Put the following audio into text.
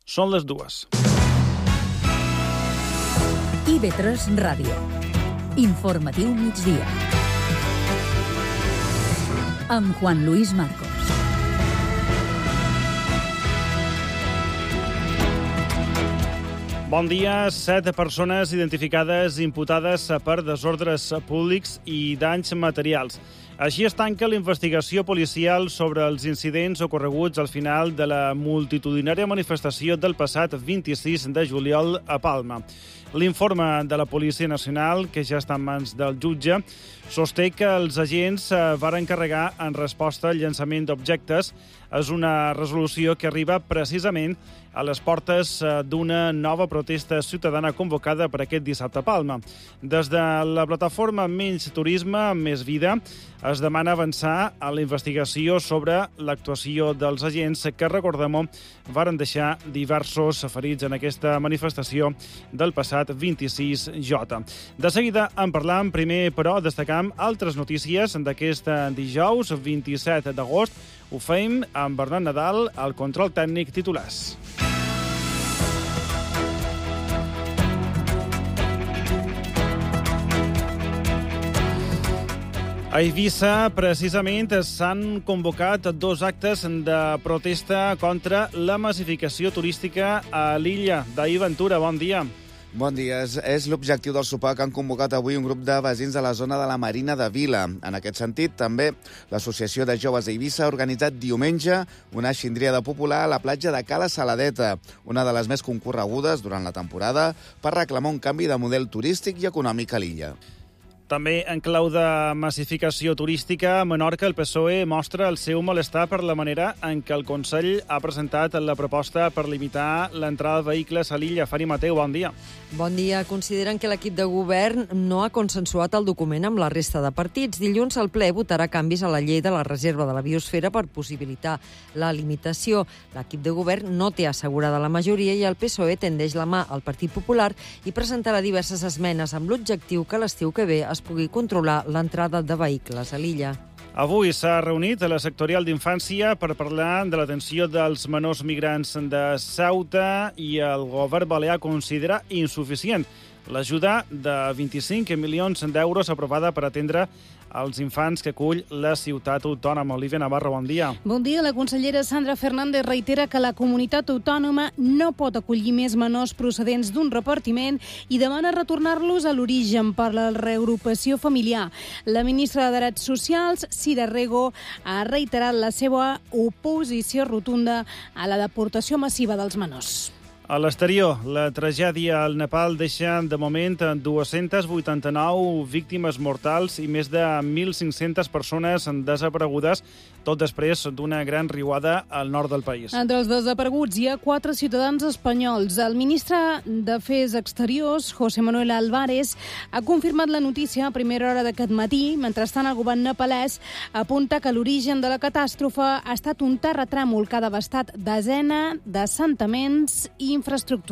Són les 2. IB3 Ràdio. Informatiu migdia. Amb Juan Luis Marcos. Bon dia. 7 persones identificades imputades per desordres públics i danys materials. Així es tanca la investigació policial sobre els incidents ocorreguts al final de la multitudinària manifestació del passat 26 de juliol a Palma. L'informe de la Policia Nacional, que ja està en mans del jutge, sosté que els agents varen carregar en resposta al llançament d'objectes. És una resolució que arriba precisament a les portes d'una nova protesta ciutadana convocada per aquest dissabte a Palma. Des de la plataforma Menys Turisme, Més Vida, es demana avançar a la investigació sobre l'actuació dels agents que, recordem-ho, varen deixar diversos ferits en aquesta manifestació del passat 26J. De seguida en parlam, primer, però, destacam altres notícies d'aquest dijous, 27 d'agost. Ho fem amb Bernat Nadal, al control tècnic, titulars. A Eivissa, precisament, s'han convocat 2 actes de protesta contra la massificació turística a l'illa d'Ahir Ventura. Bon dia. Bon dia. És l'objectiu del sopar que han convocat avui un grup de veïns de la zona de la Marina de Vila. En aquest sentit, també l'Associació de Joves d'Eivissa ha organitzat diumenge una xindriada popular a la platja de Cala Saladeta, una de les més concorregudes durant la temporada, per reclamar un canvi de model turístic i econòmic a l'illa. També en clau de massificació turística, a Menorca el PSOE mostra el seu malestar per la manera en què el Consell ha presentat la proposta per limitar l'entrada de vehicles a l'illa. Fari Mateu, bon dia. Bon dia. Consideren que l'equip de govern no ha consensuat el document amb la resta de partits. Dilluns el ple votarà canvis a la llei de la reserva de la biosfera per possibilitar la limitació. L'equip de govern no té assegurada la majoria i el PSOE tendeix la mà al Partit Popular i presentarà diverses esmenes amb l'objectiu que l'estiu que ve es pugui controlar l'entrada de vehicles a l'illa. Avui s'ha reunit a la sectorial d'infància per parlar de l'atenció dels menors migrants de Ceuta i el govern balear considera insuficient l'ajuda de 25 milions d'euros aprovada per atendre els infants que acull la ciutat autònoma. Olivia Navarro, bon dia. Bon dia. La consellera Sandra Fernández reitera que la comunitat autònoma no pot acollir més menors procedents d'un repartiment i demana retornar-los a l'origen per la reagrupació familiar. La ministra de Drets Socials, Cira Rego, ha reiterat la seva oposició rotunda a la deportació massiva dels menors. A l'exterior, la tragèdia al Nepal deixa, de moment, 289 víctimes mortals i més de 1.500 persones desaparegudes, tot després d'una gran riuada al nord del país. Entre els desapareguts hi ha 4 ciutadans espanyols. El ministre d'Afers Exteriors, José Manuel Álvarez, ha confirmat la notícia a primera hora d'aquest matí. Mentrestant, el govern nepalès apunta que l'origen de la catàstrofe ha estat un terratrèmol que ha devastat desenes d'assentaments i infraestructures.